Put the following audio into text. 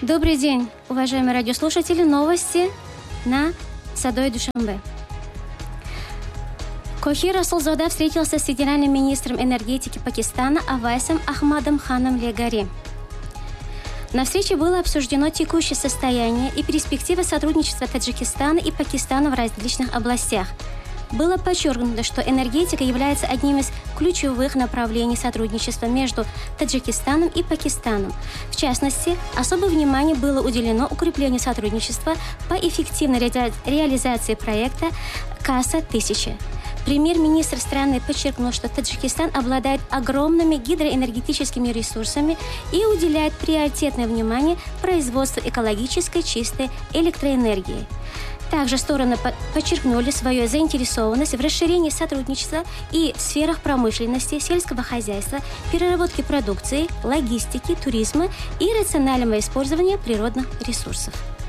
Добрый день, уважаемые радиослушатели. Новости на Садой Душанбе. Кохи Расулзода встретился с федеральным министром энергетики Пакистана Авайсом Ахмадом Ханом Легари. На встрече было обсуждено текущее состояние и перспективы сотрудничества Таджикистана и Пакистана в различных областях. Было подчеркнуто, что энергетика является одним из ключевых направлений сотрудничества между Таджикистаном и Пакистаном. В частности, особое внимание было уделено укреплению сотрудничества по эффективной реализации проекта КАСА-1000. Премьер-министр страны подчеркнул, что Таджикистан обладает огромными гидроэнергетическими ресурсами и уделяет приоритетное внимание производству экологической чистой электроэнергии. Также стороны подчеркнули свою заинтересованность в расширении сотрудничества и в сферах промышленности, сельского хозяйства, переработки продукции, логистики, туризма и рационального использования природных ресурсов.